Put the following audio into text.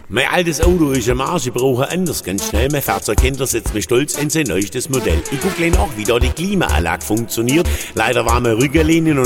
Mein altes Auto ist am Arsch, ich brauche anders ganz schnell. Mein Fahrzeugkinder setzt mich stolz in sein neuestes Modell. Ich guck auch, wie da die Klimaanlage funktioniert. Leider war meine Rückenlehne